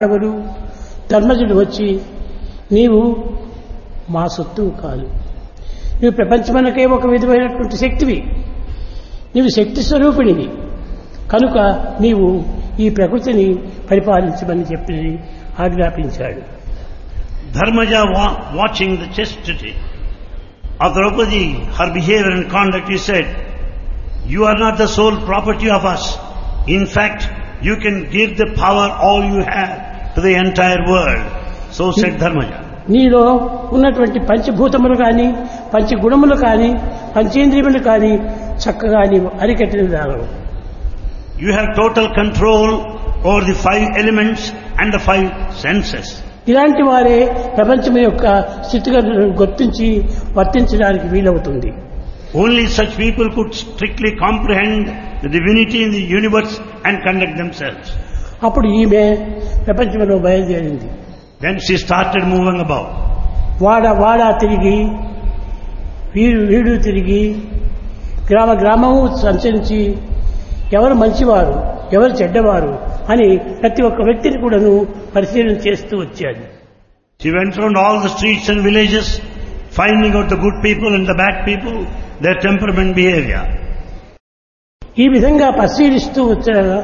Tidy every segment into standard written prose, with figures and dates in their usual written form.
ఎవరు ధర్మజుడు వచ్చి నీవు మా సొత్తు కాదు, నువ్వు ప్రపంచమనకే ఒక విధమైనటువంటి శక్తివి, నీవు శక్తి స్వరూపిణివి, కనుక నీవు ఈ ప్రకృతిని పరిపాలించమని చెప్పి ఆజ్ఞాపించాడు. Dharmaja watching the chastity of Draupadi, her behavior and conduct, he said, you are not the sole property of us. In fact, you can give the power all you have to the entire world. So said Dharmaja. నీలో ఉన్నటువంటి పంచభూతములు కానీ పంచగుణములు కానీ పంచేంద్రియములు కానీ చక్కగా నీవు అరికట్టిన దానవు. You have total control over the 5 elements and the 5 senses. ఇలాంటి వారే ప్రపంచం యొక్క స్థితిగతులను గుర్తించి వర్తించడానికి వీలవుతుంది. Only such people could strictly comprehend the divinity in the universe and conduct themselves. అప్పుడు ఈమె ప్రపంచంలో బయలుదేరింది. Then she started moving about. వాడా తిరిగి వీడు తిరిగి గ్రామము సంచరించి ఎవరు మంచివారు ఎవరు చెడ్డవారు అని ప్రతి ఒక్క వ్యక్తిని కూడాను పరిశీలన చేస్తూ వచ్చాడు. She went around all the streets and villages, finding out the good people and the bad people, their temperament, behavior. ఈ విధంగా పరిశీలిస్తూ వచ్చాక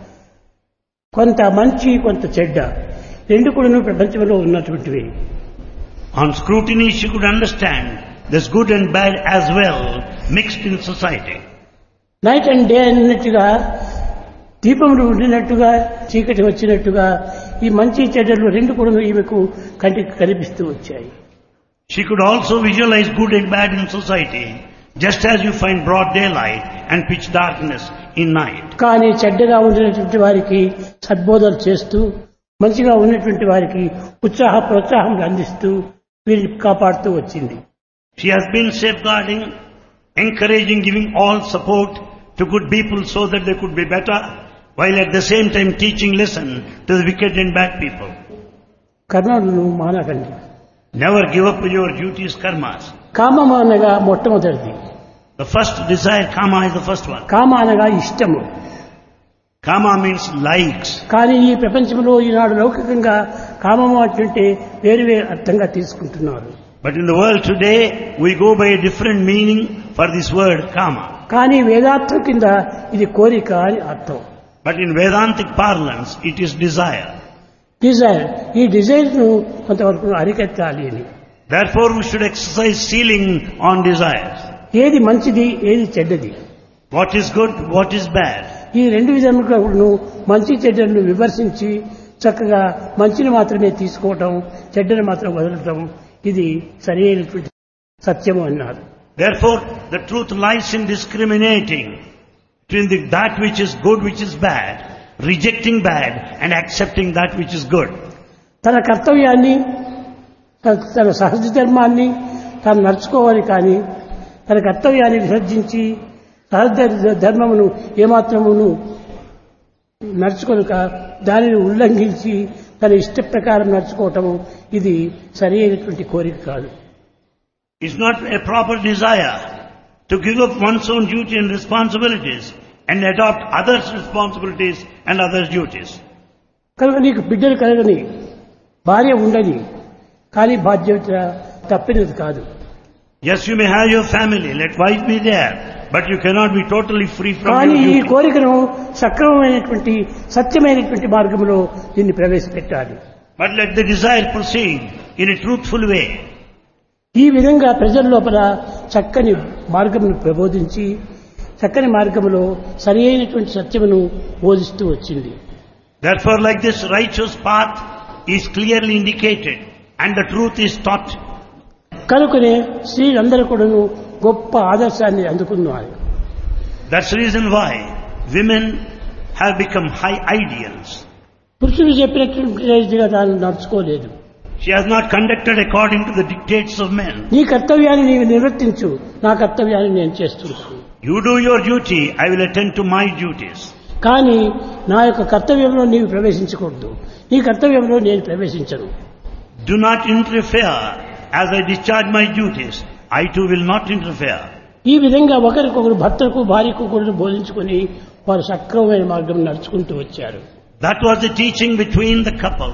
కొంత మంచి కొంత చెడ్డ రెండు కూడాను ప్రపంచంలో ఉన్నటువంటివి. On scrutiny she could understand there's good and bad as well mixed in society. Night and day అన్నట్టుగా దీపములు ఉండినట్టుగా చీకటి వచ్చినట్టుగా ఈ మంచి చెడ్డలు రెండు కూడా ఈమెకు కంటికి కనిపిస్తూ వచ్చాయి. She could also visualize good and bad in society, just as you find broad daylight and pitch darkness in night. కానీ చెడ్డగా ఉండినటువంటి వారికి సద్బోధనలు చేస్తూ మంచిగా ఉన్నటువంటి వారికి ప్రోత్సాహం అందిస్తూ వీరిని కాపాడుతూ వచ్చింది. She has been safeguarding, encouraging, giving all support to good people so that they could be better, while at the same time teaching lesson to the wicked and bad people. కర్మలను మానకండి. Never give up your duties, karmas. కామం అనగా మొట్టమొదటిది. The first desire, kama, is the first one. కామ అనగా ఇష్టము. Kama means likes. కానీ ఈ ప్రపంచంలో ఈనాడు లౌకికంగా కామము అంటే వేరు అర్థంగా తీసుకుంటున్నారు. But in the world today, we go by a different meaning for this word kama. కానీ వేదార్థం కింద ఇది కోరిక అని అర్థం. But in Vedantic parlance, it is desire. Dzire, ఈ డిజైర్ ను కొంతవరకు అరికట్టాలి అని. Therefore, we should exercise sealing on desires. ఏది మంచిది ఏది చెడ్డది, What is good, what is bad. ఈ రెండు విధములుగా మంచి చెడ్డలను విమర్శించి చక్కగా మంచిని మాత్రమే తీసుకోవటం చెడ్డను మాత్రం వదలటం ఇది సరైనటువంటి సత్యము అన్నారు. Therefore, the truth lies in discriminating between that which is good, which is bad, rejecting bad and accepting that which is good. తన కర్తవ్యాన్ని తన సహజ ధర్మాన్ని తాను నడుచుకోవాలి, కానీ తన కర్తవ్యాన్ని విసర్జించి సహజ ధర్మమును ఏమాత్రమును నడుచుకొనక దానిని ఉల్లంఘించి తన ఇష్ట ప్రకారం నడుచుకోవటము ఇది సరి అయినటువంటి కోరిక కాదు. It's not a proper desire to give up one's own duty and responsibilities and adopt others' responsibilities and others' duties. కనుక నీకు బిడ్డలు కలగని, భార్య ఉండని, కానీ బాధ్యత తప్పినది కాదు. Yes, you may have your family, let wife be there, but you cannot be totally free from కానీ your ఈ duty. కోరికను సక్రమమైనటువంటి సత్యమైనటువంటి మార్గంలో దీన్ని ప్రవేశపెట్టాలి. But let the desire proceed in a truthful way. ఈ విధంగా ప్రజల లోపల చక్కని మార్గమును ప్రబోధించి చక్కని మార్గములో సరి అయినటువంటి సత్యమును బోధిస్తూ వచ్చింది. Therefore, like this righteous path is clearly indicated and the truth is taught. కనుకనే స్త్రీలందరూ కూడాను గొప్ప ఆదర్శాన్ని అందుకున్నారు. That's the reason why women have become high ideals. పురుషులు చెప్పినట్టుగా తాను నడుచుకోలేదు. She has not conducted according to the dictates of men. నీ కర్తవ్యాన్ని నీవు నిర్వర్తించు, నా కర్తవ్యాన్ని నేను చేస్తున్నాను. You do your duty, I will attend to my duties. కానీ నా యొక్క కర్తవ్యంలో నీవు ప్రవేశించకూడదు, నీ కర్తవ్యంలో నేను ప్రవేశించను. Do not interfere as I discharge my duties. I too will not interfere. ఈ విధంగా ఒకరికొకరు భర్తకు భార్యకు కూడా బోధించుకొని వారు సక్రమమైన మార్గం నడుచుకుంటూ వచ్చారు. That was the teaching between the couple.